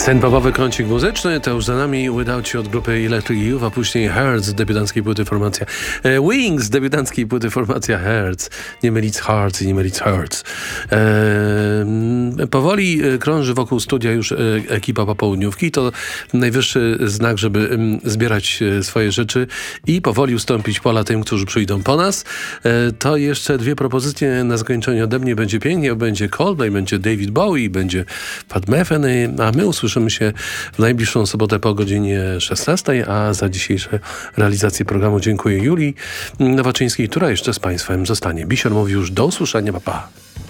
Synth-popowy kącik muzyczny, to już za nami Without You od grupy Electric Youth, a później Hearts, debiutanckiej płyty formacja Wings, debiutanckiej płyty formacja Hearts. Nie mylić Hearts i nie mylić Hearts. Powoli krąży wokół studia już ekipa popołudniówki. To najwyższy znak, żeby zbierać swoje rzeczy i powoli ustąpić pola tym, którzy przyjdą po nas. To jeszcze dwie propozycje na zakończenie ode mnie. Będzie pięknie, będzie Coldplay, będzie David Bowie, będzie Pat Metheny, a my usłyszymy się w najbliższą sobotę po godzinie 16, a za dzisiejsze realizację programu dziękuję Julii Nowaczyńskiej, która jeszcze z Państwem zostanie. Bisior mówi już do usłyszenia, pa, pa.